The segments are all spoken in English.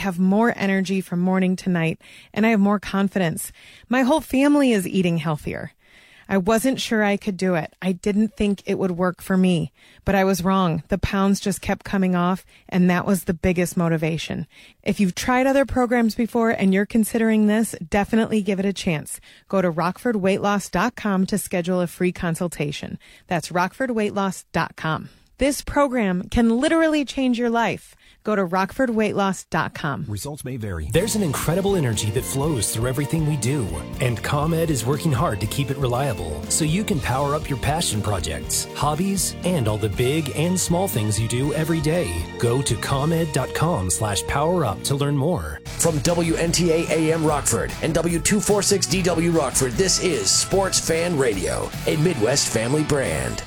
have more energy from morning to night, and I have more confidence. My whole family is eating healthier. I wasn't sure I could do it. I didn't think it would work for me, but I was wrong. The pounds just kept coming off, and that was the biggest motivation. If you've tried other programs before and you're considering this, definitely give it a chance. Go to rockfordweightloss.com to schedule a free consultation. That's rockfordweightloss.com. This program can literally change your life. Go to rockfordweightloss.com. Results may vary. There's an incredible energy that flows through everything we do, and ComEd is working hard to keep it reliable so you can power up your passion projects, hobbies, and all the big and small things you do every day. Go to ComEd.com/powerup to learn more. From WNTA AM Rockford and W246DW Rockford, this is Sports Fan Radio, a Midwest family brand.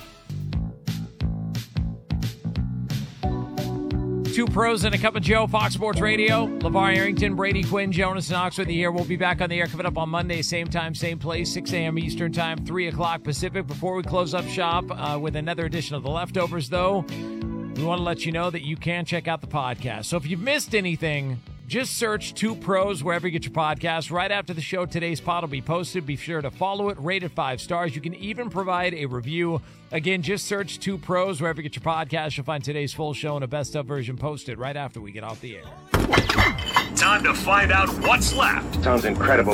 Two pros and a cup of Joe, Fox Sports Radio. LeVar Arrington, Brady Quinn, Jonas Knox with you here. We'll be back on the air coming up on Monday, same time, same place, 6 a.m. Eastern Time, 3 o'clock Pacific. Before we close up shop with another edition of The Leftovers, though, we want to let you know that you can check out the podcast. So if you've missed anything, just search Two Pros wherever you get your podcast. Right after the show, today's pod will be posted. Be sure to follow it, rate it 5 stars. You can even provide a review. Again, just search Two Pros wherever you get your podcast. You'll find today's full show and a best-of version posted right after we get off the air. Time to find out what's left. Sounds incredible.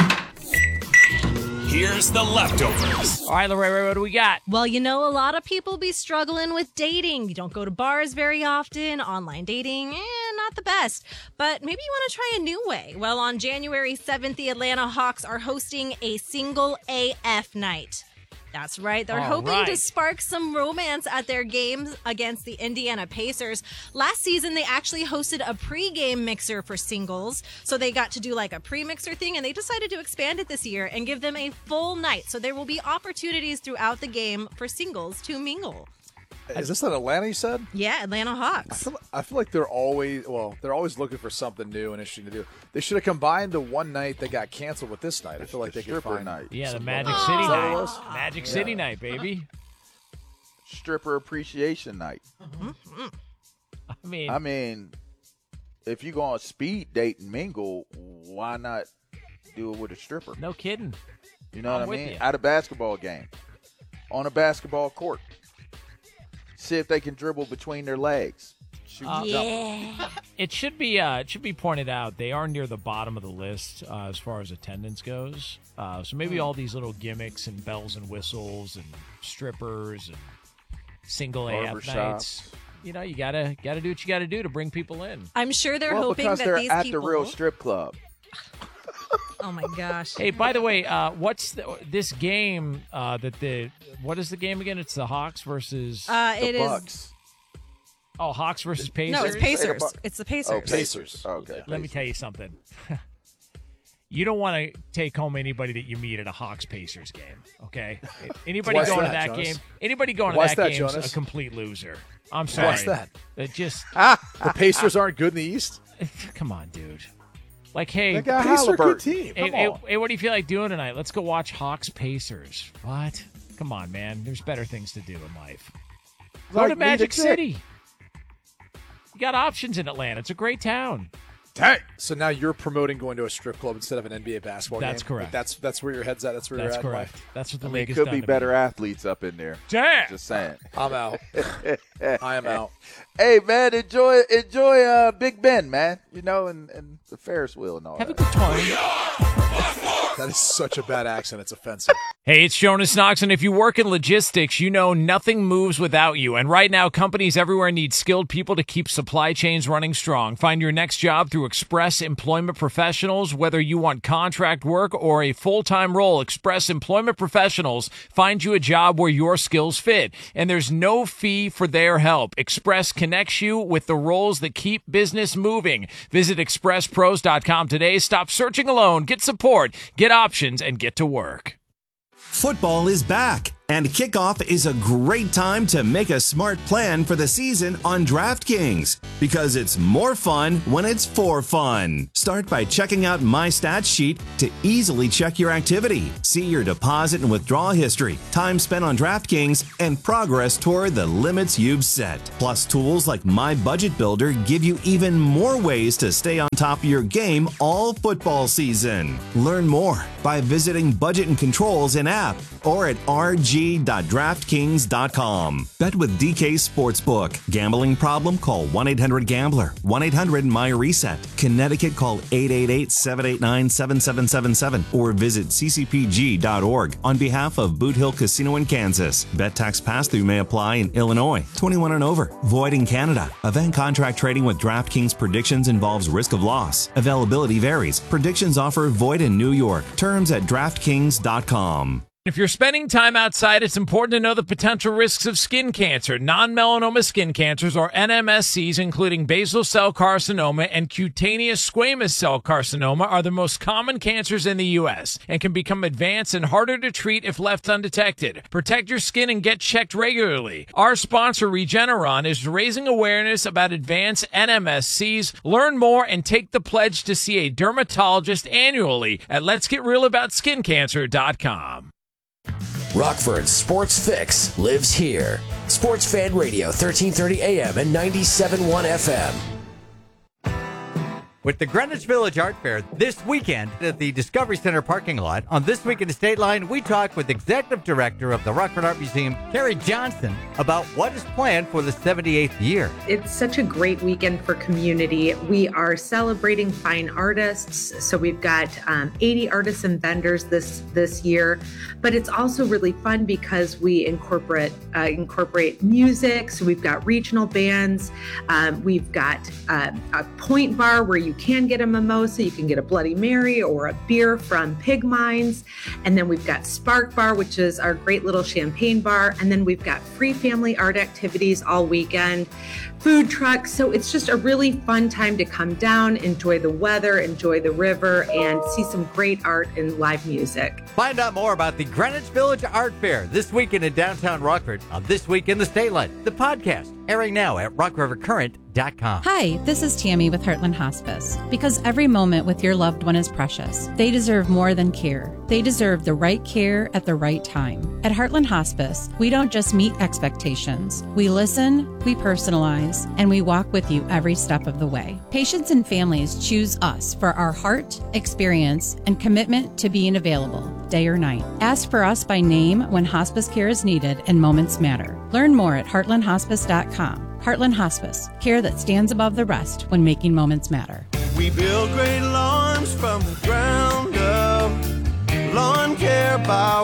Here's The Leftovers. All right, Lorraine, what do we got? Well, you know, a lot of people be struggling with dating. You don't go to bars very often. Online dating, not the best. But maybe you want to try a new way. Well, on January 7th, the Atlanta Hawks are hosting a single AF night. That's right. They're hoping to spark some romance at their games against the Indiana Pacers. Last season, they actually hosted a pregame mixer for singles. So they got to do like a pre-mixer thing, and they decided to expand it this year and give them a full night. So there will be opportunities throughout the game for singles to mingle. Is this in Atlanta, you said? Yeah, Atlanta Hawks. I feel like they're always looking for something new and interesting to do. They should have combined the one night that got canceled with this night. I feel like they could find night. Yeah, the Magic City night. Magic City night, baby. Stripper appreciation night. Mm-hmm. I mean, if you go on speed date and mingle, why not do it with a stripper? No kidding. You know what I mean? At a basketball game, on a basketball court. See if they can dribble between their legs. It should be pointed out they are near the bottom of the list as far as attendance goes. So maybe all these little gimmicks and bells and whistles and strippers and single AF nights. You know, you gotta do what you gotta do to bring people in. I'm sure they're hoping that they're these at people the real strip club. Oh my gosh! Hey, by the way, what's this game? What is the game again? It's the Hawks versus the Bucks. Oh, Hawks versus Pacers. No, it's Pacers. It's the Pacers. Oh, Pacers. Okay. Let me tell you something. You don't want to take home anybody that you meet at a Hawks Pacers game. Okay, anybody going to that game? Anybody going to that game is a complete loser. I'm sorry. What's that? The Pacers aren't good in the East. Come on, dude. Like, hey, they got Pacers are a good team. Hey, what do you feel like doing tonight? Let's go watch Hawks Pacers. What? Come on, man. There's better things to do in life. Go to Magic City. You got options in Atlanta. It's a great town. Dang. So now you're promoting going to a strip club instead of an NBA basketball game? That's correct. Like that's where your head's at. That's where you're at. Correct. That's what the league It has could be better athletes up in there. Damn. Just saying. I'm out. I am out. Hey, man, enjoy Big Ben, man. You know, and the Ferris wheel and all Have that. a good time. That is such a bad accent. It's offensive. Hey, it's Jonas Knox, and if you work in logistics, you know nothing moves without you. And right now, companies everywhere need skilled people to keep supply chains running strong. Find your next job through Express Employment Professionals. Whether you want contract work or a full-time role, Express Employment Professionals find you a job where your skills fit. And there's no fee for their help. Express connects you with the roles that keep business moving. Visit expresspros.com today. Stop searching alone. Get support. Get options and get to work. Football is back, And kickoff is a great time to make a smart plan for the season on DraftKings, because it's more fun when it's for fun. Start by checking out My Stats Sheet to easily check your activity, see your deposit and withdrawal history, time spent on DraftKings, and progress toward the limits you've set. Plus, tools like My Budget Builder give you even more ways to stay on top of your game all football season. Learn more by visiting Budget and Controls in app or at rg.draftkings.com. Bet with DK Sportsbook. Gambling problem? Call 1-800-GAMBLER. 1-800-MY-RESET. Connecticut, call 888-789-7777 or visit ccpg.org on behalf of Boot Hill Casino in Kansas. Bet tax pass-through may apply in Illinois. 21 and over. Void in Canada. Event contract trading with DraftKings predictions involves risk of loss. Availability varies. Predictions offer void in New York. Terms at DraftKings.com. If you're spending time outside, it's important to know the potential risks of skin cancer. Non-melanoma skin cancers, or NMSCs, including basal cell carcinoma and cutaneous squamous cell carcinoma, are the most common cancers in the U.S. and can become advanced and harder to treat if left undetected. Protect your skin and get checked regularly. Our sponsor, Regeneron, is raising awareness about advanced NMSCs. Learn more and take the pledge to see a dermatologist annually at letsgetrealaboutSkinCancer.com. Rockford's Sports Fix lives here. Sports Fan Radio, 1330 AM and 97.1 FM. With the Greenwich Village Art Fair this weekend at the Discovery Center parking lot, on This Week in the State Line, we talk with Executive Director of the Rockford Art Museum, Carrie Johnson, about what is planned for the 78th year. It's such a great weekend for community. We are celebrating fine artists, so we've got 80 artists and vendors this year, but it's also really fun because we incorporate music. So we've got regional bands, we've got a point bar where you can get a mimosa, you can get a Bloody Mary or a beer from Pig Mines. And then we've got Spark Bar, which is our great little champagne bar. And then we've got free family art activities all weekend, food trucks. So it's just a really fun time to come down, enjoy the weather, enjoy the river, and see some great art and live music. Find out more about the Greenwich Village Art Fair this weekend in downtown Rockford on This Week in the State Line, the podcast, airing now at rockrivercurrent.com. Hi, this is Tammy with Heartland Hospice. Because every moment with your loved one is precious, they deserve more than care. They deserve the right care at the right time. At Heartland Hospice, we don't just meet expectations. We listen, we personalize, and we walk with you every step of the way. Patients and families choose us for our heart, experience, and commitment to being available, day or night. Ask for us by name when hospice care is needed and moments matter. Learn more at heartlandhospice.com. Heartland Hospice, care that stands above the rest when making moments matter. We build great lawns from the ground up. Lawn Care by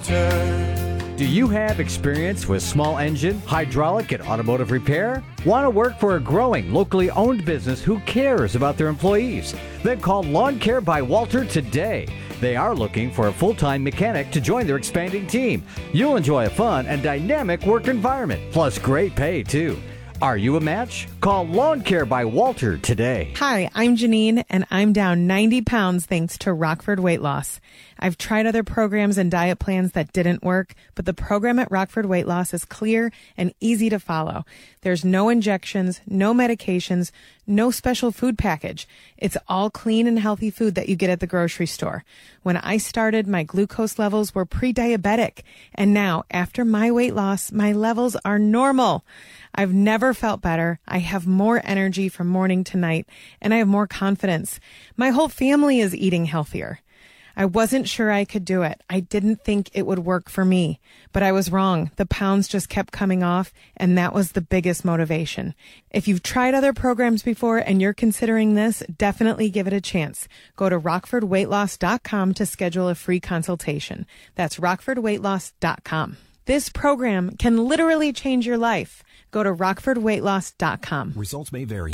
Walter. Do you have experience with small engine, hydraulic, and automotive repair? Want to work for a growing, locally owned business who cares about their employees? Then call Lawn Care by Walter today. They are looking for a full-time mechanic to join their expanding team. You'll enjoy a fun and dynamic work environment, plus great pay, too. Are you a match? Call Lawn Care by Walter today. Hi, I'm Janine, and I'm down 90 pounds thanks to Rockford Weight Loss. I've tried other programs and diet plans that didn't work, but the program at Rockford Weight Loss is clear and easy to follow. There's no injections, no medications, no special food package. It's all clean and healthy food that you get at the grocery store. When I started, my glucose levels were pre-diabetic, and now, after my weight loss, my levels are normal. I've never felt better. I have more energy from morning to night, and I have more confidence. My whole family is eating healthier. I wasn't sure I could do it. I didn't think it would work for me, but I was wrong. The pounds just kept coming off, and that was the biggest motivation. If you've tried other programs before and you're considering this, definitely give it a chance. Go to rockfordweightloss.com to schedule a free consultation. That's rockfordweightloss.com. This program can literally change your life. Go to rockfordweightloss.com. Results may vary.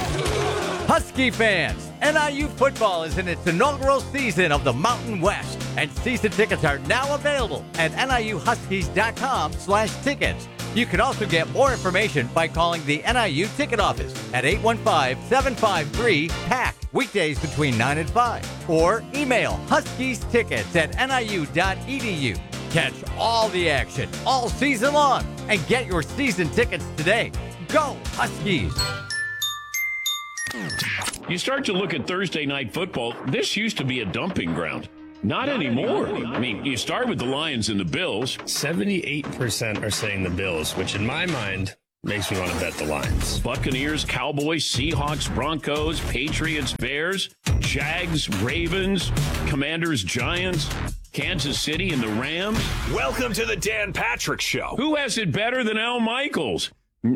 Husky fans, NIU football is in its inaugural season of the Mountain West, and season tickets are now available at NIUHuskies.com/tickets. You can also get more information by calling the NIU ticket office at 815-753-PACK, weekdays between 9 and 5, or email huskiestickets@niu.edu. Catch all the action all season long and get your season tickets today. Go Huskies! You start to look at Thursday night football. This used to be a dumping ground. Not anymore. I mean, you start with the Lions and the Bills. 78% are saying the Bills, which in my mind makes me want to bet the Lions. Buccaneers, Cowboys, Seahawks, Broncos, Patriots, Bears, Jags, Ravens, Commanders, Giants, Kansas City, and the Rams. Welcome to the Dan Patrick Show. Who has it better than Al Michaels?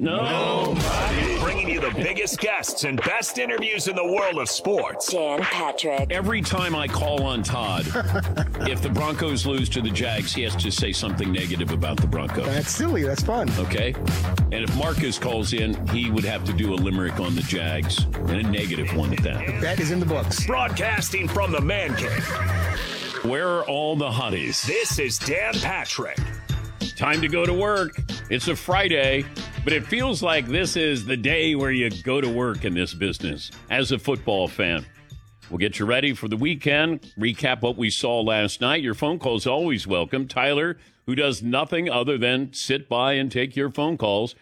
Nobody. Bringing you the biggest guests and best interviews in the world of sports. Dan Patrick. Every time I call on Todd, if the Broncos lose to the Jags, he has to say something negative about the Broncos. That's silly. That's fun. Okay? And if Marcus calls in, he would have to do a limerick on the Jags, and a negative one at that. That is in the books. Broadcasting from the Man Cave. Where are all the hotties? This is Dan Patrick. Time to go to work. It's a Friday, but it feels like this is the day where you go to work in this business as a football fan. We'll get you ready for the weekend, recap what we saw last night. Your phone calls always welcome. Tyler, who does nothing other than sit by and take your phone calls,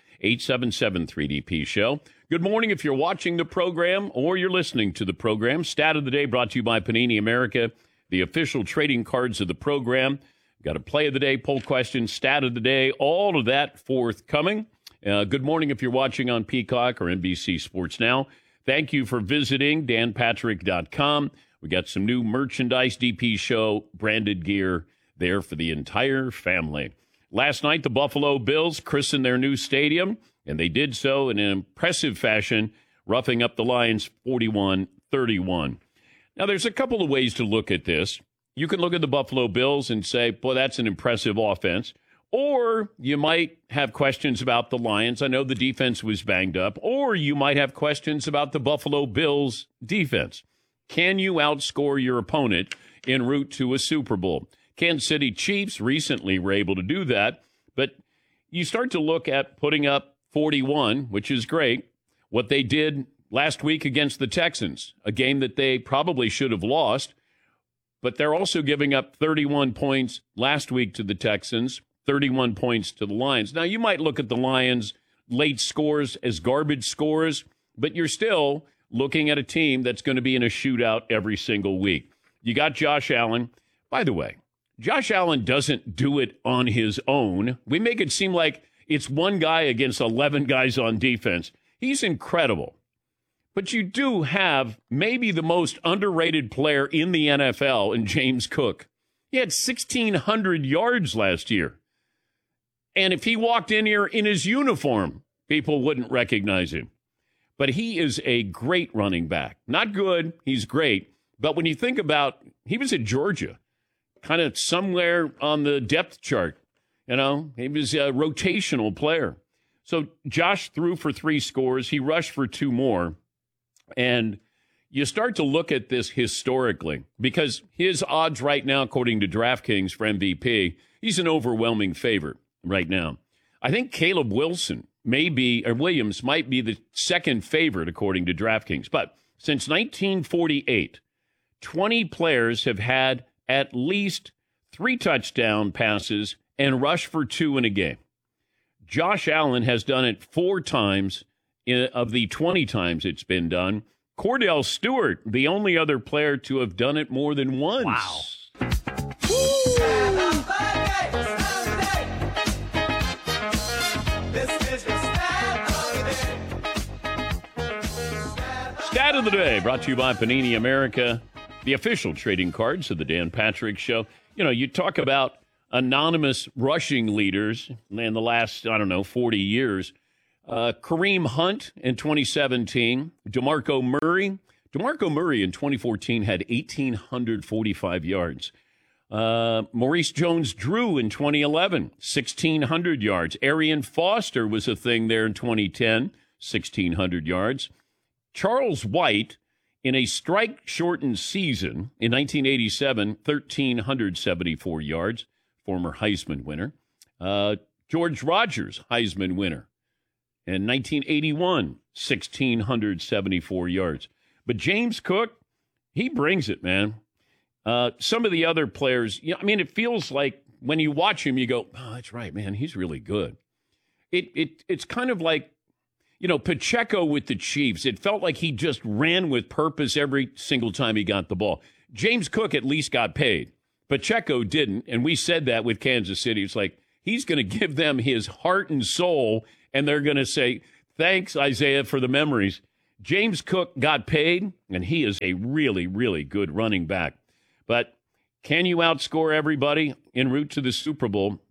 877-3DP-SHOW. Good morning if you're watching the program or you're listening to the program. Stat of the day brought to you by Panini America, the official trading cards of the program. Got a play of the day, poll question, stat of the day, all of that forthcoming. Good morning if you're watching on Peacock or NBC Sports Now. Thank you for visiting danpatrick.com. We got some new merchandise, DP Show branded gear there for the entire family. Last night, the Buffalo Bills christened their new stadium, and they did so in an impressive fashion, roughing up the Lions 41-31. Now, there's a couple of ways to look at this. You can look at the Buffalo Bills and say, boy, that's an impressive offense. Or you might have questions about the Lions. I know the defense was banged up. Or you might have questions about the Buffalo Bills defense. Can you outscore your opponent en route to a Super Bowl? Kansas City Chiefs recently were able to do that. But you start to look at putting up 41, which is great. What they did last week against the Texans, a game that they probably should have lost. But they're also giving up 31 points last week to the Texans, 31 points to the Lions. Now, you might look at the Lions' late scores as garbage scores, but you're still looking at a team that's going to be in a shootout every single week. You got Josh Allen. By the way, Josh Allen doesn't do it on his own. We make it seem like it's one guy against 11 guys on defense. He's incredible. But you do have maybe the most underrated player in the NFL in James Cook. He had 1,600 yards last year. And if he walked in here in his uniform, people wouldn't recognize him. But he is a great running back. Not good, he's great. But when you think about, he was at Georgia, kind of somewhere on the depth chart. You know, he was a rotational player. So Josh threw for 3 scores. He rushed for 2 more. And you start to look at this historically because his odds right now, according to DraftKings for MVP, he's an overwhelming favorite right now. I think Caleb Williams might be the second favorite according to DraftKings. But since 1948, 20 players have had at least 3 touchdown passes and rush for 2 in a game. Josh Allen has done it 4 times of the 20 times it's been done. Cordell Stewart, the only other player to have done it more than once. Wow. Stat of the day brought to you by Panini America, the official trading cards of the Dan Patrick Show. You know, you talk about anonymous rushing leaders in the last, 40 years. Kareem Hunt in 2017, DeMarco Murray. DeMarco Murray in 2014 had 1,845 yards. Maurice Jones-Drew in 2011, 1,600 yards. Arian Foster was a thing there in 2010, 1,600 yards. Charles White in a strike-shortened season in 1987, 1,374 yards, former Heisman winner. George Rogers, Heisman winner. In 1981, 1,674 yards. But James Cook, he brings it, man. Some of the other players, it feels like when you watch him, you go, oh, that's right, man, he's really good. It's kind of like, Pacheco with the Chiefs. It felt like he just ran with purpose every single time he got the ball. James Cook at least got paid. Pacheco didn't, and we said that with Kansas City. It's like he's going to give them his heart and soul, and they're going to say, thanks, Isaiah, for the memories. James Cook got paid, and he is a really, really good running back. But can you outscore everybody en route to the Super Bowl?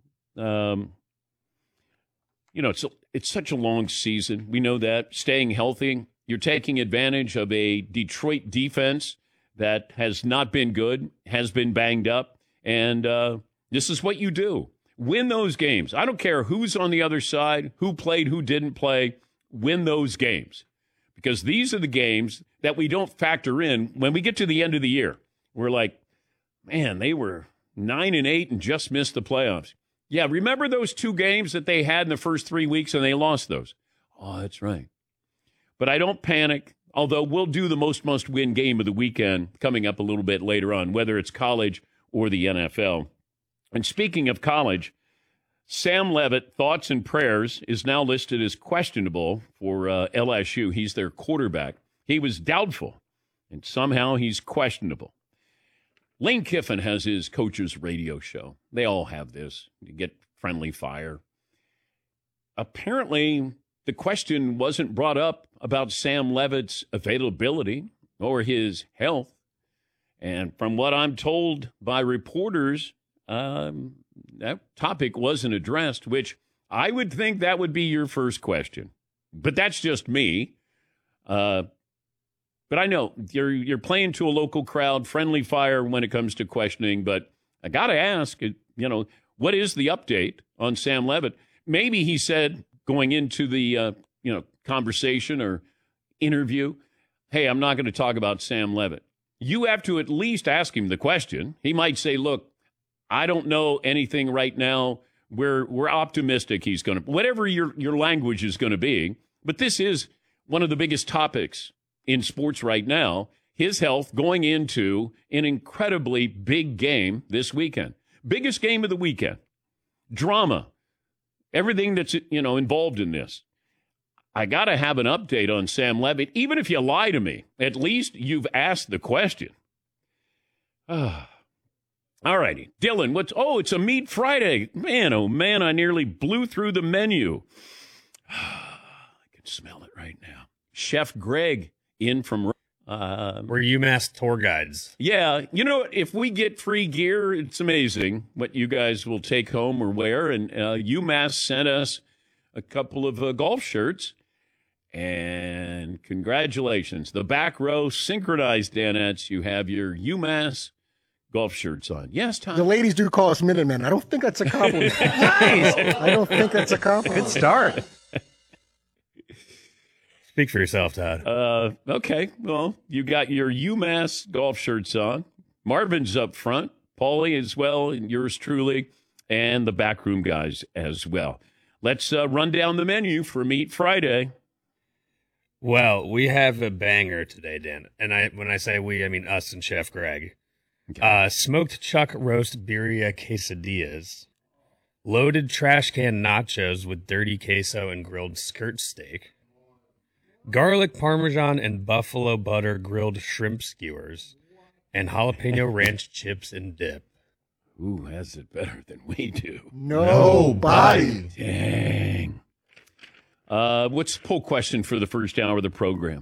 It's such a long season. We know that. Staying healthy. You're taking advantage of a Detroit defense that has not been good, has been banged up, and this is what you do. Win those games. I don't care who's on the other side, who played, who didn't play. Win those games. Because these are the games that we don't factor in when we get to the end of the year. We're like, man, they were 9-8 and just missed the playoffs. Yeah, remember those 2 games that they had in the first 3 weeks and they lost those? Oh, that's right. But I don't panic, although we'll do the must-win game of the weekend coming up a little bit later on, whether it's college or the NFL. And speaking of college, Sam Leavitt, thoughts and prayers, is now listed as questionable for LSU. He's their quarterback. He was doubtful, and somehow he's questionable. Lane Kiffin has his coach's radio show. They all have this. You get friendly fire. Apparently, the question wasn't brought up about Sam Leavitt's availability or his health. And from what I'm told by reporters, that topic wasn't addressed, which I would think that would be your first question. But that's just me. But I know you're playing to a local crowd, friendly fire when it comes to questioning. But I got to ask, what is the update on Sam Leavitt? Maybe he said going into the conversation or interview, hey, I'm not going to talk about Sam Leavitt. You have to at least ask him the question. He might say, look, I don't know anything right now. We're optimistic he's going to, whatever your language is going to be. But this is one of the biggest topics in sports right now, his health going into an incredibly big game this weekend. Biggest game of the weekend. Drama. Everything that's, involved in this. I got to have an update on Sam Leavitt. Even if you lie to me, at least you've asked the question. All righty. Dylan, it's a Meat Friday. Man, oh man, I nearly blew through the menu. I can smell it right now. Chef Greg in from... We're UMass tour guides. Yeah. If we get free gear, it's amazing what you guys will take home or wear. And UMass sent us a couple of golf shirts. And congratulations. The back row synchronized, Danettes. You have your UMass golf shirts on. Yes, Tom. The ladies do call us Minutemen. I don't think that's a compliment. Nice. I don't think that's a compliment. Good start. Speak for yourself, Todd. Okay. Well, you got your UMass golf shirts on. Marvin's up front. Paulie as well, and yours truly, and the backroom guys as well. Let's run down the menu for Meat Friday. Well, we have a banger today, Dan. And when I say we, I mean us and Chef Greg. Okay. Smoked chuck roast birria quesadillas. Loaded trash can nachos with dirty queso and grilled skirt steak. Garlic parmesan and buffalo butter grilled shrimp skewers. And jalapeno ranch chips and dip. Ooh, has it better than we do. Nobody. Dang. What's the poll question for the first hour of the program?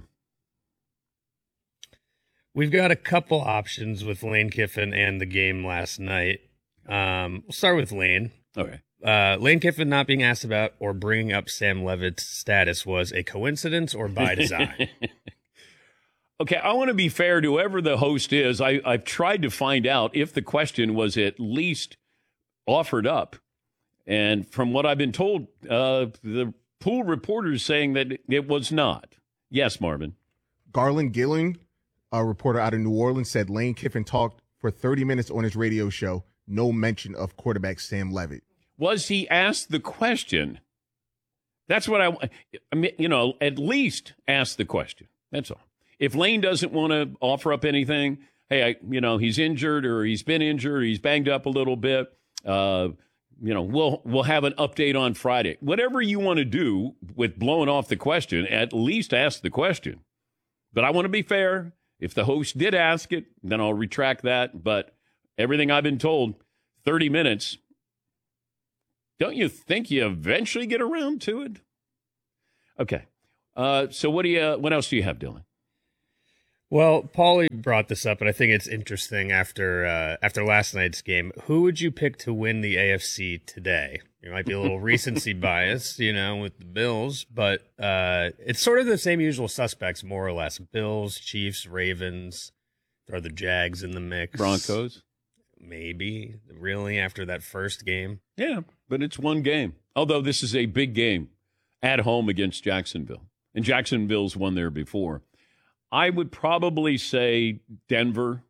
We've got a couple options with Lane Kiffin and the game last night. We'll start with Lane. Okay. Lane Kiffin not being asked about or bringing up Sam Leavitt's status was a coincidence or by design? Okay, I want to be fair to whoever the host is. I've tried to find out if the question was at least offered up. And from what I've been told, the pool reporter is saying that it was not. Yes, Marvin. Garland Gilling, a reporter out of New Orleans, said Lane Kiffin talked for 30 minutes on his radio show. No mention of quarterback Sam Leavitt. Was he asked the question? That's what I mean, at least ask the question. That's all. If Lane doesn't want to offer up anything, hey, he's injured or he's been injured or he's banged up a little bit, We'll have an update on Friday. Whatever you want to do with blowing off the question, at least ask the question. But I want to be fair. If the host did ask it, then I'll retract that. But everything I've been told, 30 minutes. Don't you think you eventually get around to it? Okay. So what else do you have, Dylan? Well, Paulie brought this up, and I think it's interesting after last night's game. Who would you pick to win the AFC today? There might be a little recency bias, with the Bills, but it's sort of the same usual suspects, more or less. Bills, Chiefs, Ravens, throw the Jags in the mix. Broncos? Maybe, really, after that first game. Yeah, but it's one game. Although this is a big game at home against Jacksonville. And Jacksonville's won there before. I would probably say Denver.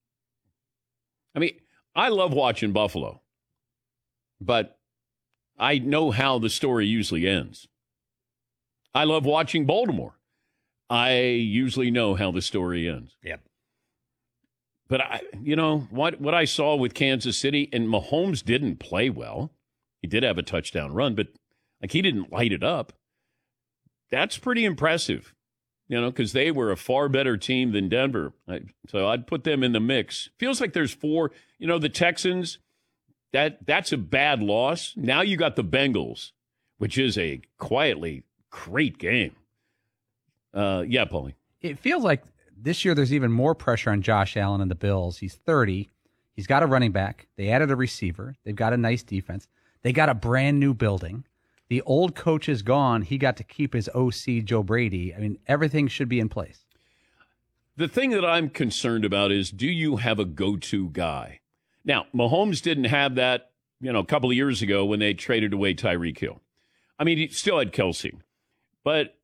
I mean, I love watching Buffalo, but I know how the story usually ends. I love watching Baltimore. I usually know how the story ends. Yep. But what I saw with Kansas City, and Mahomes didn't play well. He did have a touchdown run, but he didn't light it up. That's pretty impressive. Because they were a far better team than Denver. So I'd put them in the mix. Feels like there's 4. The Texans, that's a bad loss. Now you got the Bengals, which is a quietly great game. Yeah, Paulie. It feels like this year there's even more pressure on Josh Allen and the Bills. He's 30. He's got a running back. They added a receiver. They've got a nice defense. They got a brand new building. The old coach is gone. He got to keep his OC, Joe Brady. I mean, everything should be in place. The thing that I'm concerned about is, do you have a go-to guy? Now, Mahomes didn't have that, a couple of years ago when they traded away Tyreek Hill. I mean, he still had Kelsey. But,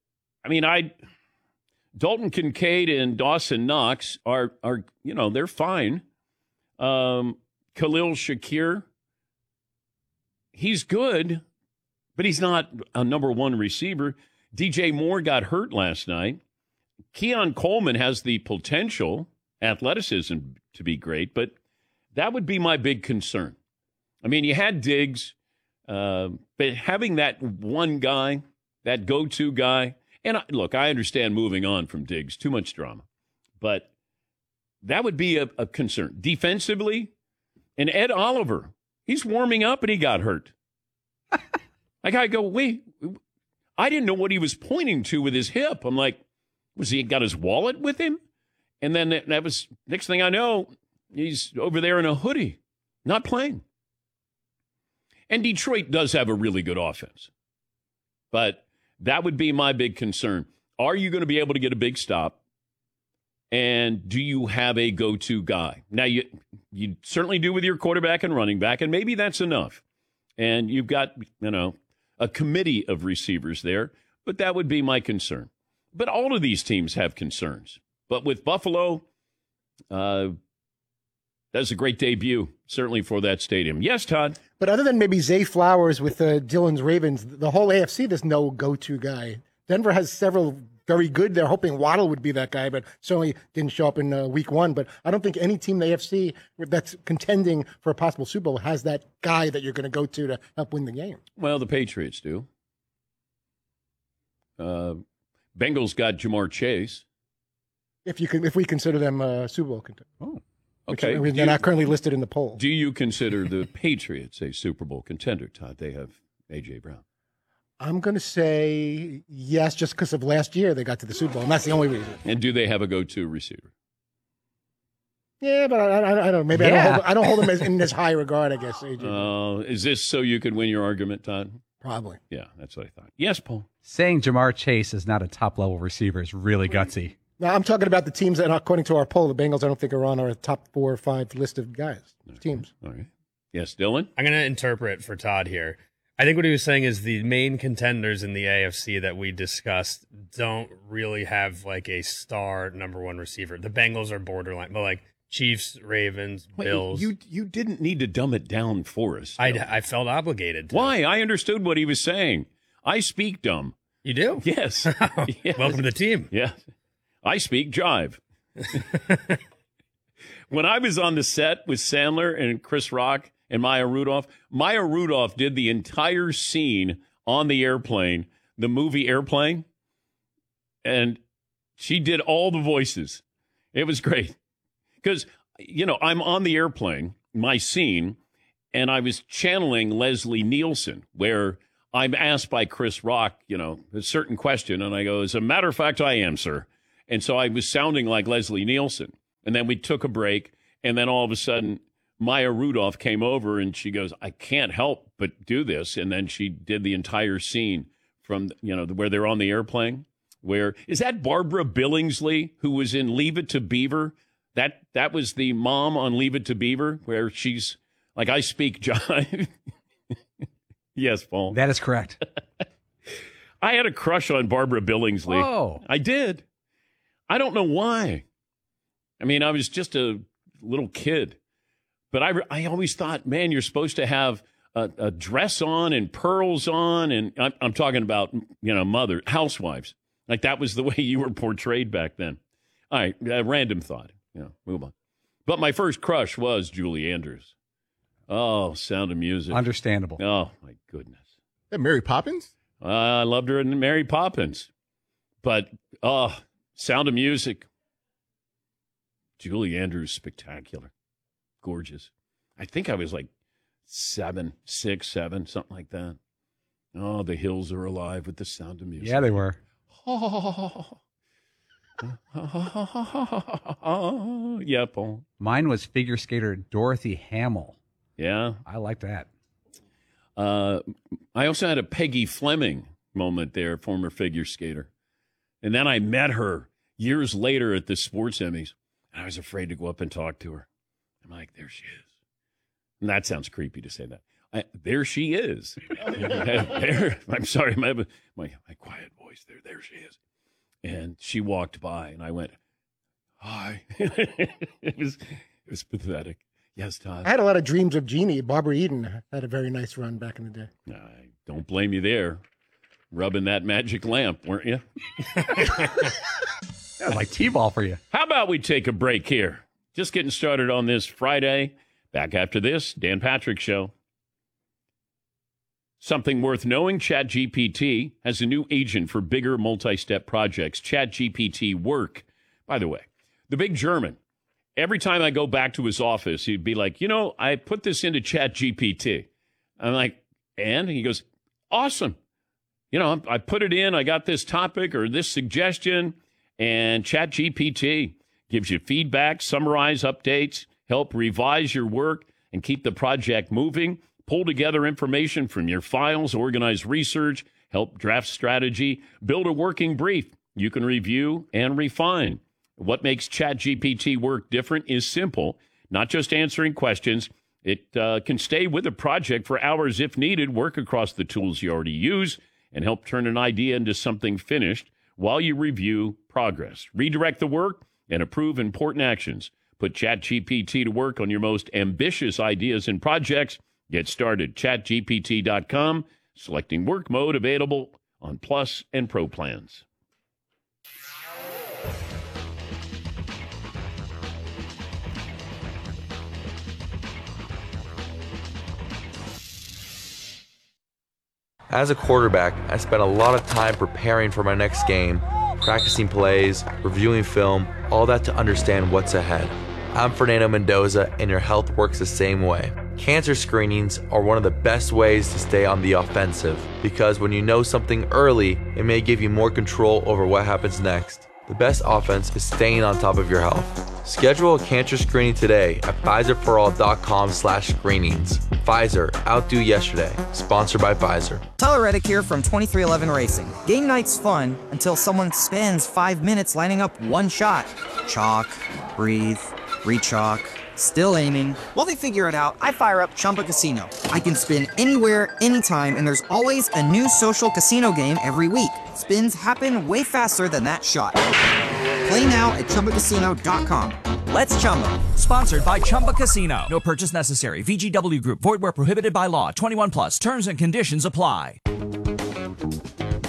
Dalton Kincaid and Dawson Knox are they're fine. Khalil Shakir, he's good. But he's not a number one receiver. DJ Moore got hurt last night. Keon Coleman has the potential, athleticism to be great, but that would be my big concern. You had Diggs, but having that one guy, that go-to guy, and look, I understand moving on from Diggs, too much drama, but that would be a concern. Defensively, and Ed Oliver, he's warming up and he got hurt. I go, wait, I didn't know what he was pointing to with his hip. I'm like, was he got his wallet with him? And then that was, next thing I know, he's over there in a hoodie, not playing. And Detroit does have a really good offense. But that would be my big concern. Are you going to be able to get a big stop? And do you have a go-to guy? Now, you certainly do with your quarterback and running back, and maybe that's enough. And you've got, a committee of receivers there, but that would be my concern. But all of these teams have concerns. But with Buffalo, that's a great debut, certainly for that stadium. Yes, Todd? But other than maybe Zay Flowers with Dylan's Ravens, the whole AFC, there's no go-to guy. Denver has several very good. They're hoping Waddle would be that guy, but certainly didn't show up in week 1. But I don't think any team in the AFC that's contending for a possible Super Bowl has that guy that you're going to go to help win the game. Well, the Patriots do. Bengals got Jamar Chase. If we consider them Super Bowl contenders. Oh, okay. They're not currently listed in the poll. Do you consider the Patriots a Super Bowl contender, Todd? They have A.J. Brown. I'm going to say yes, just because of last year they got to the Super Bowl, and that's the only reason. And do they have a go-to receiver? Yeah, but I don't know. Maybe I don't hold them in this high regard, I guess. Is this so you can win your argument, Todd? Probably. Yeah, that's what I thought. Yes, Paul. Saying Jamar Chase is not a top-level receiver is really gutsy. Now, I'm talking about the teams that, according to our poll, the Bengals I don't think are on our top 4 or 5 list of guys, teams. All right. Yes, Dylan? I'm going to interpret for Todd here. I think what he was saying is the main contenders in the AFC that we discussed don't really have like a star number 1 receiver. The Bengals are borderline, but like Chiefs, Ravens, Bills. You didn't need to dumb it down for us. I felt obligated to. Why? I understood what he was saying. I speak dumb. You do? Yes. Yes. Welcome to the team. Yeah. I speak jive. When I was on the set with Sandler and Chris Rock, and Maya Rudolph. Maya Rudolph did the entire scene on the airplane, the movie Airplane, and she did all the voices. It was great. Because, I'm on the airplane, my scene, and I was channeling Leslie Nielsen, where I'm asked by Chris Rock, a certain question, and I go, as a matter of fact, I am, sir. And so I was sounding like Leslie Nielsen. And then we took a break, and then all of a sudden, Maya Rudolph came over, and she goes, I can't help but do this. And then she did the entire scene from, where they're on the airplane. Where is that Barbara Billingsley, who was in Leave It to Beaver? That was the mom on Leave It to Beaver, where she's like, I speak jive. Yes, Paul. That is correct. I had a crush on Barbara Billingsley. Oh. I did. I don't know why. I mean, I was just a little kid. But I always thought, man, you're supposed to have a dress on and pearls on. And I'm talking about, housewives. Like that was the way you were portrayed back then. All right, random thought. Move on. But my first crush was Julie Andrews. Oh, Sound of Music. Understandable. Oh, my goodness. That Mary Poppins? I loved her in Mary Poppins. But, Sound of Music. Julie Andrews, spectacular. Gorgeous. I think I was like 6, 7, something like that. Oh, the hills are alive with the Sound of Music. Yeah, they were. Yeah, Paul. Mine was figure skater Dorothy Hamill. Yeah. I like that. I also had a Peggy Fleming moment there, former figure skater. And then I met her years later at the Sports Emmys. And I was afraid to go up and talk to her. I'm like, there she is. And that sounds creepy to say that. There she is. I'm sorry, my quiet voice. There she is. And she walked by, and I went, hi. It was pathetic. Yes, Todd. I had a lot of dreams of Jeannie. Barbara Eden had a very nice run back in the day. I don't blame you there. Rubbing that magic lamp, weren't you? Like T-ball for you. How about we take a break here? Just getting started on this Friday. Back after this, Dan Patrick Show. Something worth knowing, ChatGPT has a new agent for bigger multi-step projects, ChatGPT Work. By the way, the big German, every time I go back to his office, he'd be like, I put this into ChatGPT. I'm like, and? He goes, awesome. I put it in, I got this topic or this suggestion, and ChatGPT gives you feedback, summarize updates, help revise your work, and keep the project moving. Pull together information from your files, organize research, help draft strategy, build a working brief you can review and refine. What makes ChatGPT Work different is simple, not just answering questions. It can stay with a project for hours if needed, work across the tools you already use, and help turn an idea into something finished while you review progress. Redirect the work and approve important actions. Put ChatGPT to work on your most ambitious ideas and projects. Get started. ChatGPT.com. Selecting work mode available on Plus and Pro plans. As a quarterback, I spent a lot of time preparing for my next game, practicing plays, reviewing film, all that to understand what's ahead. I'm Fernando Mendoza, and your health works the same way. Cancer screenings are one of the best ways to stay on the offensive, because when you know something early, it may give you more control over what happens next. The best offense is staying on top of your health. Schedule a cancer screening today at PfizerForAll.com/screenings. Pfizer, outdo yesterday. Sponsored by Pfizer. Tyler Reddick here from 23XI Racing. Game night's fun until someone spends 5 minutes lining up one shot. Chalk, breathe, re-chalk, still aiming. While they figure it out, I fire up Chumba Casino. I can spin anywhere, anytime, and there's always a new social casino game every week. Spins happen way faster than that shot. Play now at ChumbaCasino.com. Let's Chumba. Sponsored by Chumba Casino. No purchase necessary. VGW Group. Void where prohibited by law. 21 plus. Terms and conditions apply.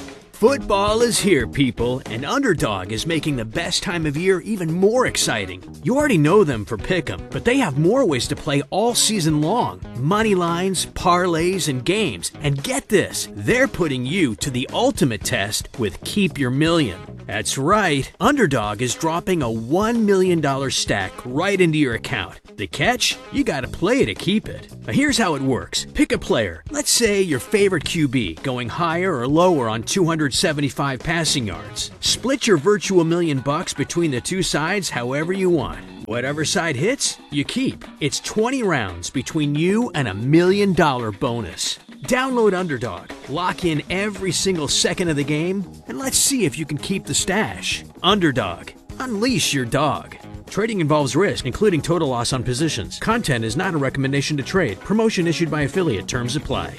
Football is here, people, and Underdog is making the best time of year even more exciting. You already know them for Pick'em, but they have more ways to play all season long. Money lines, parlays, and games. And get this, they're putting you to the ultimate test with Keep Your Million. That's right, Underdog is dropping a $1 million stack right into your account. The catch? You gotta play to keep it. Now here's how it works. Pick a player. Let's say your favorite QB, going higher or lower on 275 passing yards. Split your virtual $1 million between the two sides however you want. Whatever side hits, you keep. It's 20 rounds between you and $1 million bonus. Download Underdog, lock in every single second of the game, and let's see if you can keep the stash. Underdog, unleash your dog. Trading involves risk, including total loss on positions. Content is not a recommendation to trade. Promotion issued by affiliate. Terms apply.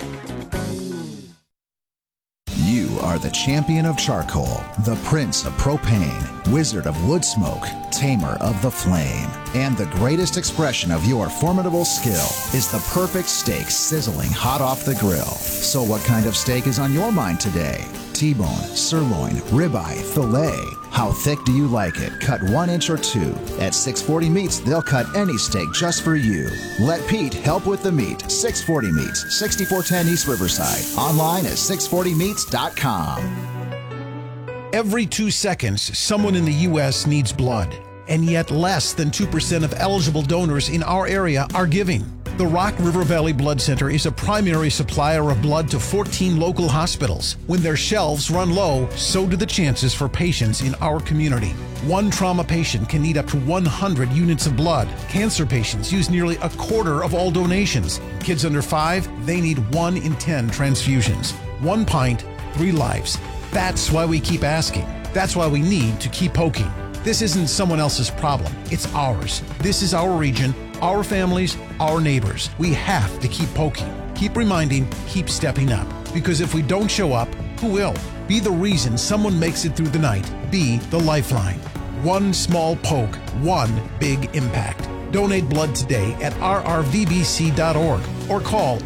You are the champion of charcoal, the prince of propane, wizard of wood smoke, tamer of the flame. And the greatest expression of your formidable skill is the perfect steak sizzling hot off the grill. So what kind of steak is on your mind today? T-bone, sirloin, ribeye, filet. How thick do you like it? Cut 1 inch or 2. At 640 Meats, they'll cut any steak just for you. Let Pete help with the meat. 640 Meats, 6410 East Riverside. Online at 640meats.com. Every 2 seconds, someone in the U.S. needs blood. And yet less than 2% of eligible donors in our area are giving. The Rock River Valley Blood Center is a primary supplier of blood to 14 local hospitals. When their shelves run low, so do the chances for patients in our community. One trauma patient can need up to 100 units of blood. Cancer patients use nearly a quarter of all donations. Kids under 5, they need 1 in 10 transfusions. 1 pint, 3 lives. That's why we keep asking. That's why we need to keep poking. This isn't someone else's problem. It's ours. This is our region, our families, our neighbors. We have to keep poking, keep reminding, keep stepping up. Because if we don't show up, who will? Be the reason someone makes it through the night. Be the lifeline. One small poke, one big impact. Donate blood today at rrvbc.org or call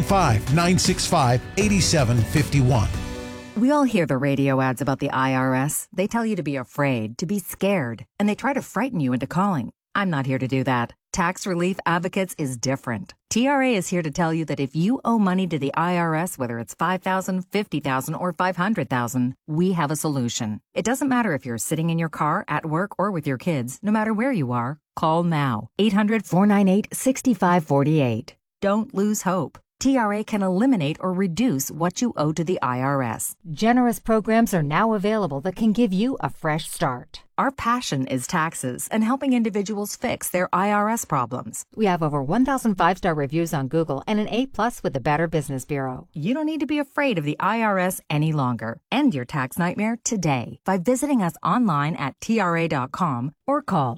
815-965-8751. We all hear the radio ads about the IRS. They tell you to be afraid, to be scared, and they try to frighten you into calling. I'm not here to do that. Tax Relief Advocates is different. TRA is here to tell you that if you owe money to the IRS, whether it's $5,000, $50,000, or $500,000, we have a solution. It doesn't matter if you're sitting in your car, at work, or with your kids. No matter where you are, call now. 800-498-6548. Don't lose hope. TRA can eliminate or reduce what you owe to the IRS. Generous programs are now available that can give you a fresh start. Our passion is taxes and helping individuals fix their IRS problems. We have over 1,000 5-star reviews on Google and an A+ with the Better Business Bureau. You don't need to be afraid of the IRS any longer. End your tax nightmare today by visiting us online at TRA.com or call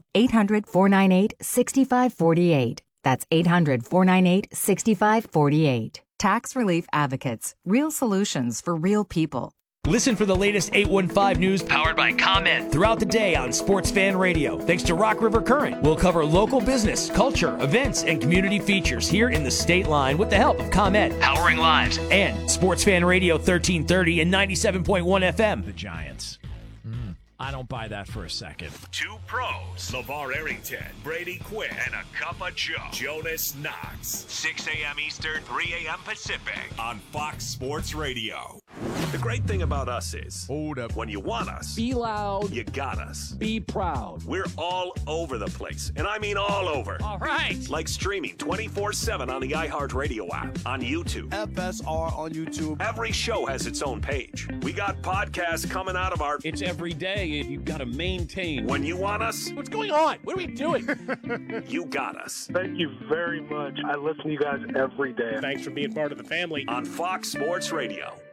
800-498-6548. That's 800-498-6548. Tax Relief Advocates. Real solutions for real people. Listen for the latest 815 news powered by ComEd throughout the day on Sports Fan Radio. Thanks to Rock River Current, we'll cover local business, culture, events, and community features here in the state line with the help of ComEd, powering lives, and Sports Fan Radio 1330 and 97.1 FM. The Giants. I don't buy that for a second. Two pros, LeVar Arrington, Brady Quinn, and a cup of Joe, Jonas Knox. 6 a.m. Eastern, 3 a.m. Pacific on Fox Sports Radio. The great thing about us is, hold up, when you want us, be loud, you got us. Be proud. We're all over the place, and I mean all over. All right. Like streaming 24/7 on the iHeartRadio app, on YouTube. FSR on YouTube. Every show has its own page. We got podcasts coming out of our... It's every day. You've got to maintain. When you want us, what's going on? What are we doing? You got us. Thank you very much. I listen to you guys every day. Thanks for being part of the family. On Fox Sports Radio.